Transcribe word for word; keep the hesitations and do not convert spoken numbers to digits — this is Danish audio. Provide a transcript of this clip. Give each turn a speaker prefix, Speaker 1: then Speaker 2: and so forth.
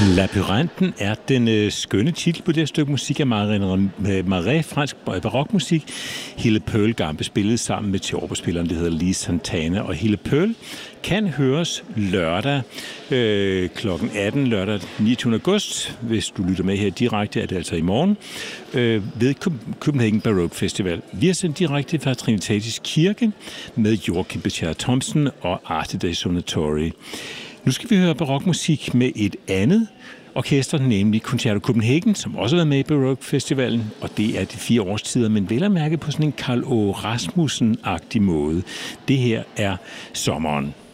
Speaker 1: Labyrinten er den øh, skønne titel på det her stykke musik af Marais, Marais fransk barokmusik. Hille Pearl Gambe spillede sammen med teorbospilleren, der hedder Lee Santana. Og Hille Pearl kan høres lørdag øh, klokken atten, lørdag niogtyvende august. Hvis du lytter med her direkte, er det altså i morgen, øh, ved Copenhagen Baroque Festival. Vi er sendt direkte fra Trinitatis Kirke med Joachim Bechara Thomsen og Arte dei Suonatori. Nu skal vi høre barokmusik med et andet orkester, nemlig Concerto Copenhagen, som også har været med i Baroque Festivalen, og det er de fire årstider, men vel at mærke på sådan en Karl Aage Rasmussen-agtig måde. Det her er sommeren.